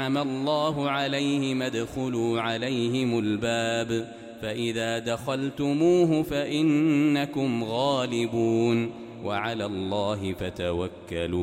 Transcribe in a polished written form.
أنعم الله عليهم ادخلوا عليهم الباب فإذا دخلتموه فإنكم غالبون وعلى الله فتوكلوا